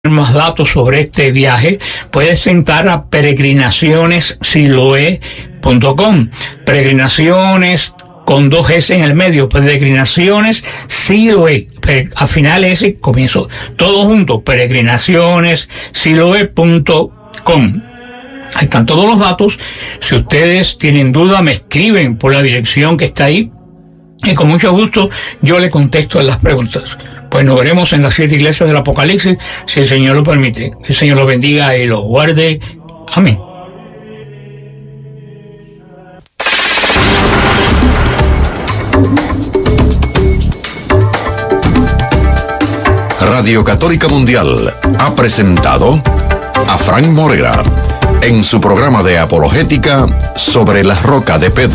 más datos sobre este viaje, puedes entrar a peregrinacionessiloe.com. Peregrinaciones con 2 S en el medio, Peregrinaciones Siloe, al final ese comienzo, todo junto, peregrinacionessiloe.com. Ahí están todos los datos. Si ustedes tienen duda, me escriben por la dirección que está ahí y con mucho gusto yo le contesto a las preguntas. Pues nos veremos en las 7 iglesias del Apocalipsis, si el Señor lo permite. Que el Señor lo bendiga y lo guarde. Amén. Radio Católica Mundial ha presentado a Frank Morera en su programa de apologética sobre la roca de Pedro.